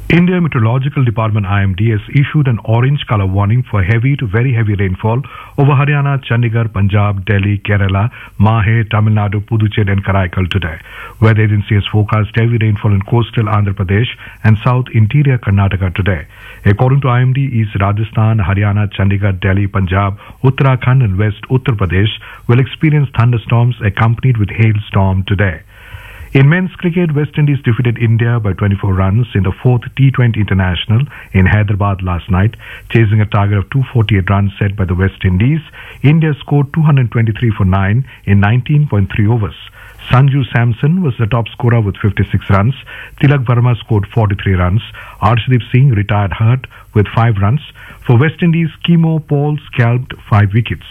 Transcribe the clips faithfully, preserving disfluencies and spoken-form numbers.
India Meteorological Department I M D has issued an orange color warning for heavy to very heavy rainfall over Haryana, Chandigarh, Punjab, Delhi, Kerala, Mahe, Tamil Nadu, Puducherry and Karaikal today. Weather agency has forecast heavy rainfall in coastal Andhra Pradesh and south interior Karnataka today. According to I M D, East Rajasthan, Haryana, Chandigarh, Delhi, Punjab, Uttarakhand and West Uttar Pradesh will experience thunderstorms accompanied with hailstorm today. In men's cricket, West Indies defeated India by twenty-four runs in the fourth T twenty International in Hyderabad last night. Chasing a target of two hundred forty-eight runs set by the West Indies, India scored two hundred twenty-three for nine in nineteen point three overs. Sanju Samson was the top scorer with fifty-six runs. Tilak Verma scored forty-three runs. Arshdeep Singh retired hurt with five runs. For West Indies, Kimo Paul scalped five wickets.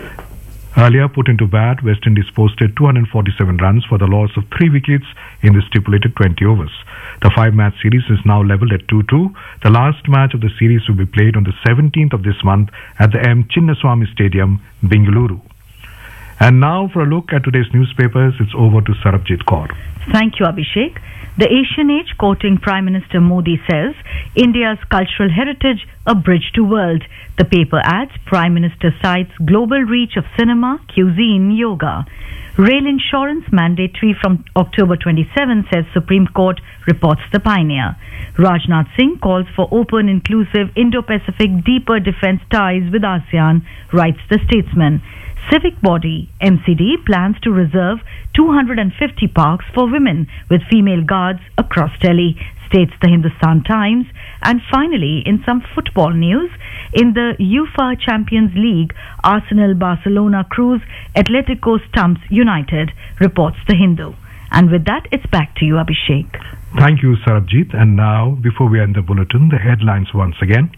Earlier put into bat, West Indies posted two hundred forty-seven runs for the loss of three wickets in the stipulated twenty overs. The five-match series is now levelled at two two. The last match of the series will be played on the seventeenth of this month at the M. Chinnaswamy Stadium, Bengaluru. And now for a look at today's newspapers, it's over to Sarabjit Kaur. Thank you, Abhishek. The Asian Age, quoting Prime Minister Modi, says, India's cultural heritage, a bridge to world. The paper adds, Prime Minister cites global reach of cinema, cuisine, yoga. Rail insurance mandatory from October twenty-seventh, says Supreme Court, reports the Pioneer. Rajnath Singh calls for open, inclusive, Indo-Pacific deeper defence ties with ASEAN, writes the Statesman. Civic body M C D plans to reserve two hundred fifty parks for women with female guards across Delhi, states the Hindustan Times. And finally, in some football news, in the UEFA Champions League, Arsenal Barcelona cruise Atletico stumps United, reports the Hindu. And with that, it's back to you, Abhishek. Thank you, Sarabjit. And now, before we end the bulletin, the headlines once again.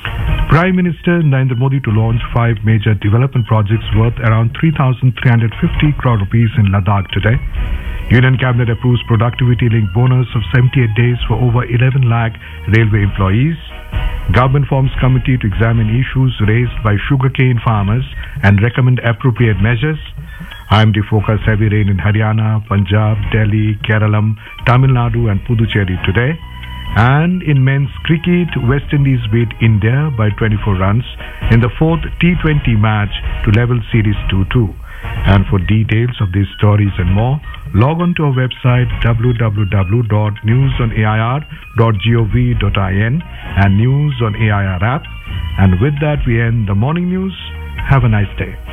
Prime Minister Narendra Modi to launch five major development projects worth around three thousand three hundred fifty crore rupees in Ladakh today. Union Cabinet approves productivity-linked bonus of seventy-eight days for over eleven lakh railway employees. Government forms committee to examine issues raised by sugarcane farmers and recommend appropriate measures. I M D forecasts heavy rain in Haryana, Punjab, Delhi, Kerala, Tamil Nadu and Puducherry today. And in men's cricket, West Indies beat India by twenty-four runs in the fourth T twenty match to level series two two. And for details of these stories and more, log on to our website w w w dot news on a i r dot gov dot in and News on A I R app. And with that, we end the morning news. Have a nice day.